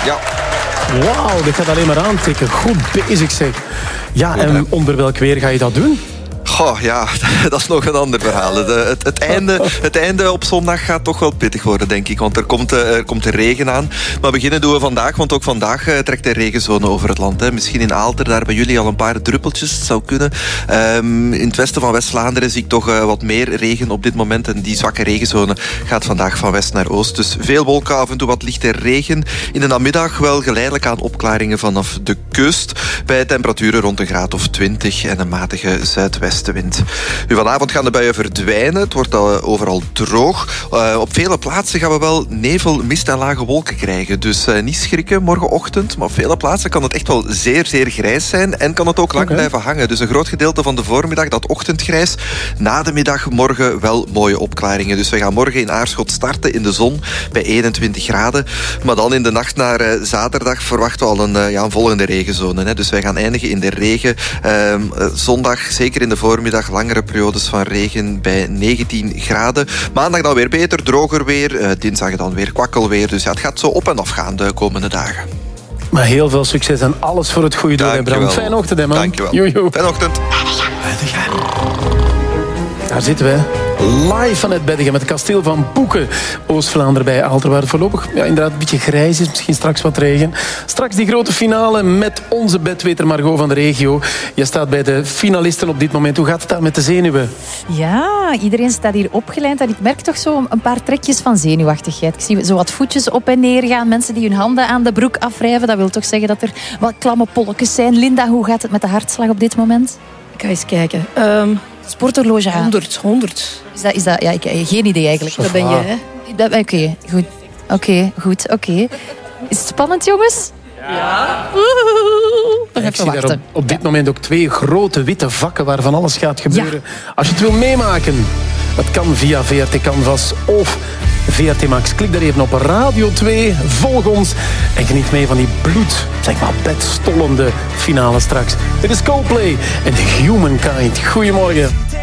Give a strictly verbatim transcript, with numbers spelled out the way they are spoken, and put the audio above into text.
Ja. Wauw, dit gaat alleen maar aantikken. Goed bezig, zeg. Ja, en onder welk weer ga je dat doen? Goh, ja, dat is nog een ander verhaal. De, het, het, einde, het einde op zondag gaat toch wel pittig worden, denk ik. Want er komt, er komt de regen aan. Maar beginnen doen we vandaag, want ook vandaag uh, trekt de regenzone over het land. Hè. Misschien in Aalter, daar bij jullie al een paar druppeltjes. Het zou kunnen. Um, in het westen van West-Vlaanderen zie ik toch uh, wat meer regen op dit moment. En die zwakke regenzone gaat vandaag van west naar oost. Dus veel wolken, af en toe wat lichte regen. In de namiddag wel geleidelijk aan opklaringen vanaf de kust. Bij temperaturen rond een graad of twintig en een matige zuidwestenwind. Nu, vanavond gaan de buien verdwijnen. Het wordt al overal droog. Uh, op vele plaatsen gaan we wel nevel, mist en lage wolken krijgen. Dus uh, niet schrikken morgenochtend. Maar op vele plaatsen kan het echt wel zeer, zeer grijs zijn. En kan het ook lang okay. blijven hangen. Dus een groot gedeelte van de voormiddag, dat ochtendgrijs. Na de middag morgen wel mooie opklaringen. Dus we gaan morgen in Aarschot starten in de zon bij eenentwintig graden. Maar dan in de nacht naar uh, zaterdag verwachten we al een, uh, ja, een volgende regenzone. Hè. Dus wij gaan eindigen in de regen. Uh, uh, zondag, zeker in de voormiddag, langere periodes van regen bij negentien graden. Maandag dan weer beter, droger weer. Uh, dinsdag dan weer kwakkelweer. Dus ja, het gaat zo op en af gaan de komende dagen. Maar heel veel succes en alles voor het goede doen, hè, Bram. Fijne ochtend, hè, man. Dankjewel. Jojo. Fijne ochtend. Daar zitten we. Live vanuit Beddegem, het kasteel van Boeken. Oost-Vlaanderen bij Aalter, waar het voorlopig ja, inderdaad een beetje grijs is. Misschien straks wat regen. Straks die grote finale met onze bedweter Margot van de regio. Je staat bij de finalisten op dit moment. Hoe gaat het daar met de zenuwen? Ja, iedereen staat hier opgelijnd. En ik merk toch zo een paar trekjes van zenuwachtigheid. Ik zie zo wat voetjes op en neer gaan. Mensen die hun handen aan de broek afwrijven. Dat wil toch zeggen dat er wat klamme polletjes zijn. Linda, hoe gaat het met de hartslag op dit moment? Ik ga eens kijken. Um... Sporthorloge aan. honderd, honderd. Is dat, is dat, ja, ik heb geen idee eigenlijk. Dat ben je, hè? Oké, okay, goed. Oké, okay, goed, oké. Okay. Is het spannend, jongens? Ja. Nog ik zie daar op, op dit moment ook twee grote witte vakken waar van alles gaat gebeuren. Ja. Als je het wil meemaken, dat kan via V R T Canvas of V R T Max. Klik daar even op Radio twee, volg ons en geniet mee van die bloed, zeg maar bedstollende finale straks. Dit is Coldplay en Humankind. Goedemorgen.